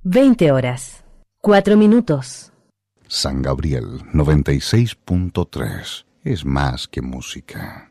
20 horas, 4 minutos. San Gabriel 96.3 es más que música.